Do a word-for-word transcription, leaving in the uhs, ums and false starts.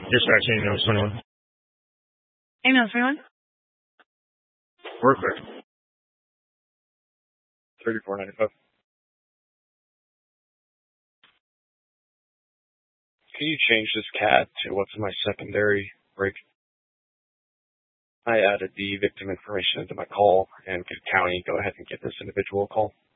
Dispatch ambulance twenty-one. Ambulance twenty-one? Worker. thirty-four ninety-five. Can you change this cat to what's my secondary break? I added the victim information into my call, and could county go ahead and get this individual a call?